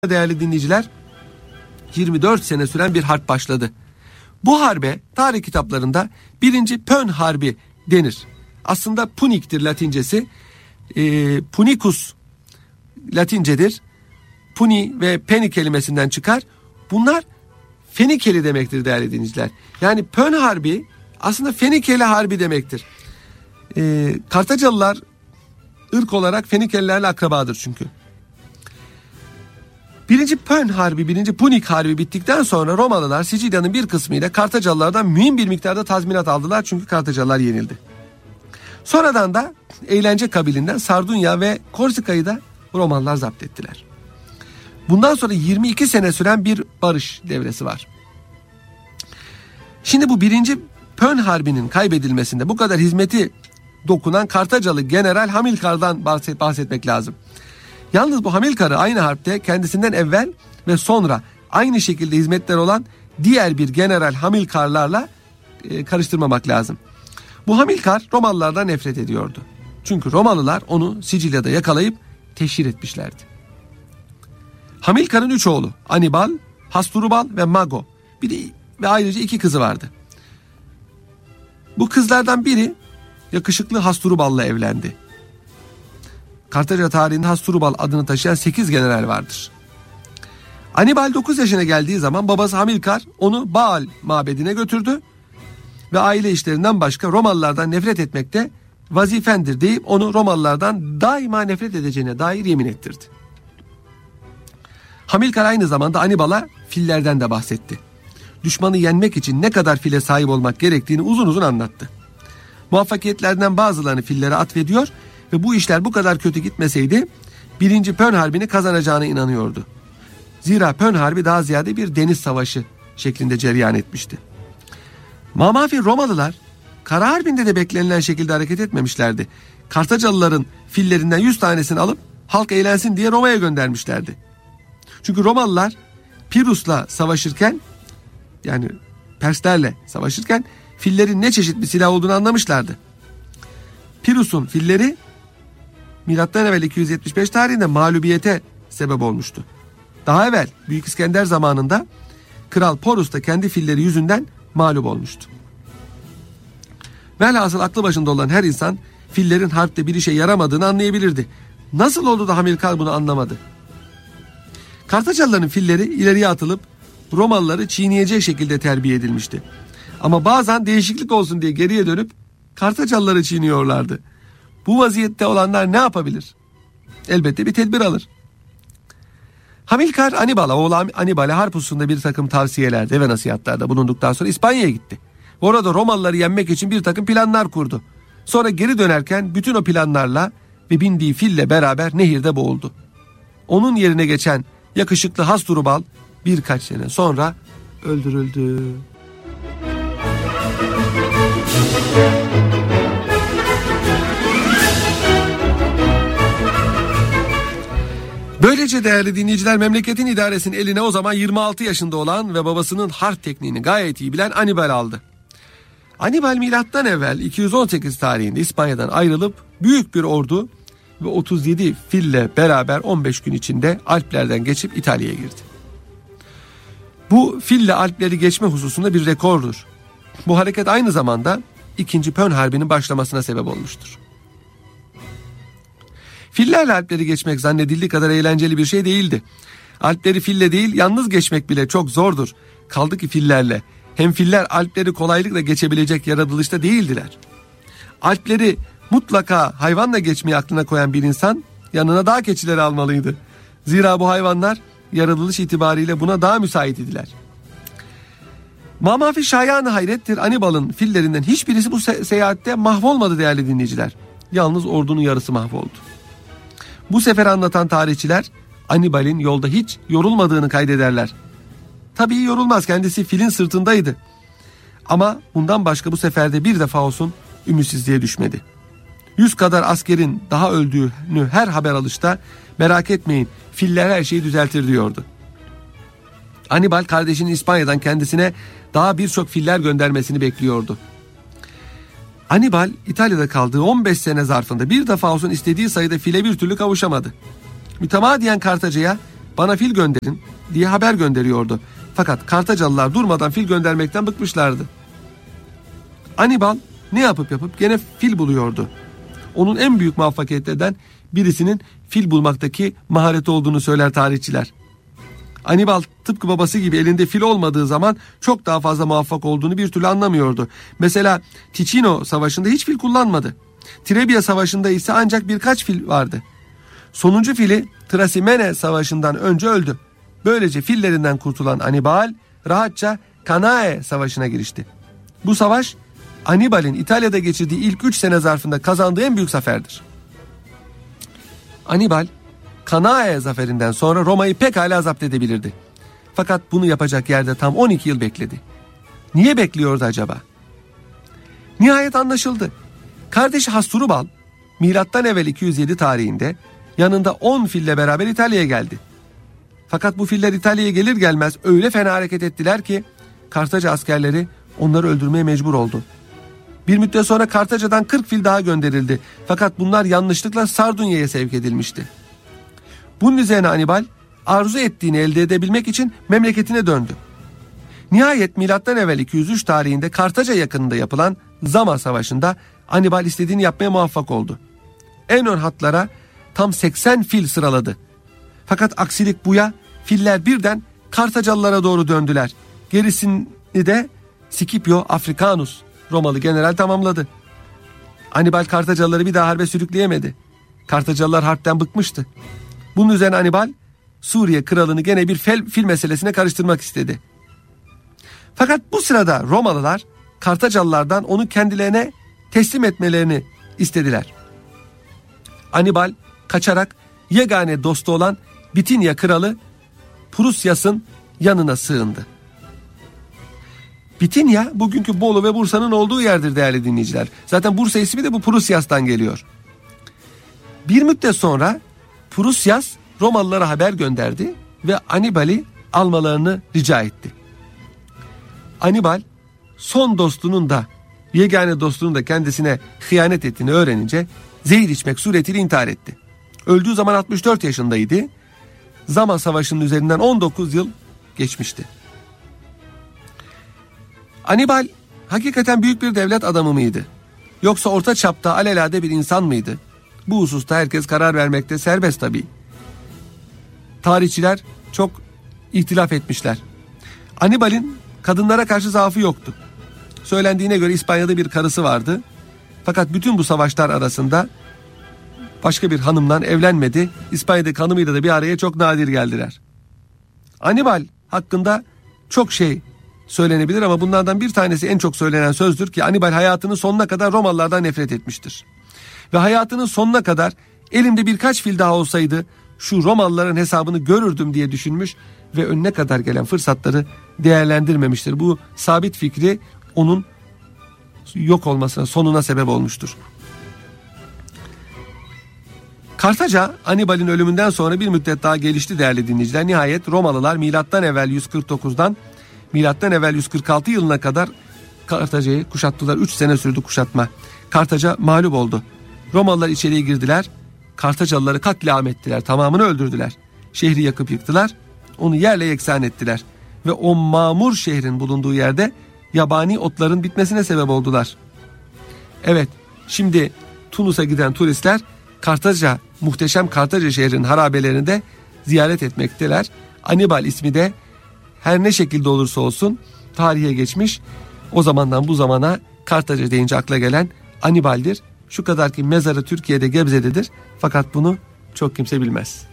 Değerli dinleyiciler, 24 sene süren bir harp başladı. Bu harbe tarih kitaplarında 1. Pön Harbi denir. Aslında Punik'tir Latincesi. Punicus Latincedir. Puni ve Peni kelimesinden çıkar. Bunlar Fenikeli demektir değerli dinleyiciler. Yani Pön Harbi aslında Fenikeli Harbi demektir. Kartacalılar ırk olarak Fenikelilerle akrabadır çünkü. 1. Pön Harbi, 1. Punik Harbi bittikten sonra Romalılar Sicilya'nın bir kısmıyla Kartacalılardan mühim bir miktarda tazminat aldılar çünkü Kartacalılar yenildi. Sonradan da eğlence kabilinden Sardunya ve Korsika'yı da Romalılar zapt ettiler. Bundan sonra 22 sene süren bir barış devresi var. Şimdi bu 1. Pön Harbi'nin kaybedilmesinde bu kadar hizmeti dokunan Kartacalı General Hamilkar'dan bahsetmek lazım. Yalnız bu Hamilkar'ı aynı harpte kendisinden evvel ve sonra aynı şekilde hizmetler olan diğer bir General Hamilkarlarla karıştırmamak lazım. Bu Hamilkar Romalılardan nefret ediyordu. Çünkü Romalılar onu Sicilya'da yakalayıp teşhir etmişlerdi. Hamilkar'ın 3 oğlu Anibal, Hasdrubal ve Mago ve ayrıca 2 kızı vardı. Bu kızlardan biri yakışıklı Hasdrubal'la evlendi. Kartaca tarihinde Hasdrubal adını taşıyan 8 general vardır. Anibal 9 yaşına geldiği zaman babası Hamilkar onu Baal mabedine götürdü ve aile işlerinden başka Romalılardan nefret etmekte vazifendir deyip onu Romalılardan daima nefret edeceğine dair yemin ettirdi. Hamilkar aynı zamanda Anibal'a fillerden de bahsetti. Düşmanı yenmek için ne kadar file sahip olmak gerektiğini uzun uzun anlattı. Muvaffakiyetlerden bazılarını fillere atfediyor ve bu işler bu kadar kötü gitmeseydi 1. Pön Harbi'ni kazanacağına inanıyordu. Zira Pön Harbi daha ziyade bir deniz savaşı şeklinde cereyan etmişti. Mamafil Romalılar Kara Harbi'nde de beklenilen şekilde hareket etmemişlerdi. Kartacalıların fillerinden 100 tanesini alıp halk eğlensin diye Roma'ya göndermişlerdi. Çünkü Romalılar Pirus'la savaşırken, yani Perslerle savaşırken fillerin ne çeşit bir silah olduğunu anlamışlardı. Pirus'un filleri M.Ö. 275 tarihinde mağlubiyete sebep olmuştu. Daha evvel Büyük İskender zamanında Kral Porus da kendi filleri yüzünden mağlup olmuştu. Velhasıl aklı başında olan her insan fillerin harpte bir işe yaramadığını anlayabilirdi. Nasıl oldu da Hamilkar bunu anlamadı? Kartacalıların filleri ileriye atılıp Romalıları çiğneyecek şekilde terbiye edilmişti. Ama bazen değişiklik olsun diye geriye dönüp Kartacalıları çiğniyorlardı. Bu vaziyette olanlar ne yapabilir? Elbette bir tedbir alır. Hamilkar oğlu Anibal'e harp hususunda bir takım tavsiyelerde ve nasihatlarda bulunduktan sonra İspanya'ya gitti. Orada Romalıları yenmek için bir takım planlar kurdu. Sonra geri dönerken bütün o planlarla ve bindiği fille beraber nehirde boğuldu. Onun yerine geçen yakışıklı Hasdrubal birkaç sene sonra öldürüldü. Böylece değerli dinleyiciler, memleketin idaresinin eline o zaman 26 yaşında olan ve babasının harp tekniğini gayet iyi bilen Anibal aldı. Anibal milattan evvel 218 tarihinde İspanya'dan ayrılıp büyük bir ordu ve 37 fille beraber 15 gün içinde Alplerden geçip İtalya'ya girdi. Bu fille Alpleri geçme hususunda bir rekordur. Bu hareket aynı zamanda 2. Pön Harbi'nin başlamasına sebep olmuştur. Fillerle Alpleri geçmek zannedildiği kadar eğlenceli bir şey değildi. Alpleri fille değil, yalnız geçmek bile çok zordur. Kaldı ki fillerle. Hem filler Alpleri kolaylıkla geçebilecek yaratılışta değildiler. Alpleri mutlaka hayvanla geçmeyi aklına koyan bir insan yanına dağ keçileri almalıydı. Zira bu hayvanlar yaratılış itibariyle buna daha müsait idiler. Mamafi şayanı hayrettir, Anibal'ın fillerinden hiçbirisi bu seyahatte mahvolmadı değerli dinleyiciler. Yalnız ordunun yarısı mahvoldu. Bu seferi anlatan tarihçiler Anibal'in yolda hiç yorulmadığını kaydederler. Tabii yorulmaz, kendisi filin sırtındaydı. Ama bundan başka bu seferde bir defa olsun ümitsizliğe düşmedi. 100 kadar askerin daha öldüğünü her haber alışta merak etmeyin, filler her şeyi düzeltir diyordu. Anibal kardeşinin İspanya'dan kendisine daha birçok filler göndermesini bekliyordu. Anibal İtalya'da kaldığı 15 sene zarfında bir defa olsun istediği sayıda file bir türlü kavuşamadı. Mütemadiyen Kartaca'ya bana fil gönderin diye haber gönderiyordu. Fakat Kartacalılar durmadan fil göndermekten bıkmışlardı. Hannibal ne yapıp gene fil buluyordu. Onun en büyük muvaffakiyetlerinden birisinin fil bulmaktaki mahareti olduğunu söyler tarihçiler. Hannibal tıpkı babası gibi elinde fil olmadığı zaman çok daha fazla muvaffak olduğunu bir türlü anlamıyordu. Mesela Ticino Savaşı'nda hiç fil kullanmadı. Trebia Savaşı'nda ise ancak birkaç fil vardı. Sonuncu fili Trasimene Savaşı'ndan önce öldü. Böylece fillerinden kurtulan Hannibal rahatça Cannae Savaşı'na girişti. Bu savaş Hannibal'in İtalya'da geçirdiği ilk 3 sene zarfında kazandığı en büyük zaferdir. Hannibal Cannae zaferinden sonra Roma'yı pekala zapt edebilirdi. Fakat bunu yapacak yerde tam 12 yıl bekledi. Niye bekliyordu acaba? Nihayet anlaşıldı. Kardeşi Hasdrubal M.Ö. 207 tarihinde yanında 10 fille beraber İtalya'ya geldi. Fakat bu filler İtalya'ya gelir gelmez öyle fena hareket ettiler ki Kartaca askerleri onları öldürmeye mecbur oldu. Bir müddet sonra Kartaca'dan 40 fil daha gönderildi. Fakat bunlar yanlışlıkla Sardunya'ya sevk edilmişti. Bunun üzerine Hannibal arzu ettiğini elde edebilmek için memleketine döndü. Nihayet M.Ö. 203 tarihinde Kartaca yakınında yapılan Zama Savaşı'nda Hannibal istediğini yapmaya muvaffak oldu. En ön hatlara tam 80 fil sıraladı. Fakat aksilik buya filler birden Kartacalılara doğru döndüler. Gerisini de Scipio Africanus Romalı general tamamladı. Hannibal Kartacalıları bir daha harbe sürükleyemedi. Kartacalılar harpten bıkmıştı. Bunun üzerine Hannibal Suriye kralını gene bir fil meselesine karıştırmak istedi. Fakat bu sırada Romalılar Kartacalılardan onu kendilerine teslim etmelerini istediler. Hannibal kaçarak yegane dostu olan Bitinya kralı Prusyas'ın yanına sığındı. Bitinya bugünkü Bolu ve Bursa'nın olduğu yerdir değerli dinleyiciler. Zaten Bursa ismi de bu Prusyas'tan geliyor. Bir müddet sonra Prusyas Romalılara haber gönderdi ve Hannibal'i almalarını rica etti. Hannibal son dostunun da yegane dostunun da kendisine hıyanet ettiğini öğrenince zehir içmek suretiyle intihar etti. Öldüğü zaman 64 yaşındaydı. Zama Savaşı'nın üzerinden 19 yıl geçmişti. Hannibal hakikaten büyük bir devlet adamı mıydı? Yoksa orta çapta alelade bir insan mıydı? Bu hususta herkes karar vermekte serbest tabii. Tarihçiler çok ihtilaf etmişler. Hannibal'in kadınlara karşı zaafı yoktu. Söylendiğine göre İspanya'da bir karısı vardı. Fakat bütün bu savaşlar arasında başka bir hanımla evlenmedi. İspanya'daki hanımıyla da bir araya çok nadir geldiler. Hannibal hakkında çok şey söylenebilir ama bunlardan bir tanesi en çok söylenen sözdür ki Hannibal hayatının sonuna kadar Romalılardan nefret etmiştir. Ve hayatının sonuna kadar elimde birkaç fil daha olsaydı şu Romalıların hesabını görürdüm diye düşünmüş ve önüne kadar gelen fırsatları değerlendirmemiştir. Bu sabit fikri onun yok olmasına, sonuna sebep olmuştur. Kartaca Hannibal'in ölümünden sonra bir müddet daha gelişti değerli dinleyiciler. Nihayet Romalılar milattan evvel 149'dan milattan evvel 146 yılına kadar Kartaca'yı kuşattılar. 3 sene sürdü kuşatma. Kartaca mağlup oldu. Romalılar içeriye girdiler. Kartacalıları katliam ettiler. Tamamını öldürdüler. Şehri yakıp yıktılar. Onu yerle yeksan ettiler. Ve o mamur şehrin bulunduğu yerde yabani otların bitmesine sebep oldular. Evet, şimdi Tunus'a giden turistler Kartaca, muhteşem Kartaca şehrinin harabelerini de ziyaret etmekteler. Hannibal ismi de her ne şekilde olursa olsun tarihe geçmiş. O zamandan bu zamana Kartaca deyince akla gelen Hannibal'dir. Şu kadar ki mezarı Türkiye'de Gebze'dedir. Fakat bunu çok kimse bilmez.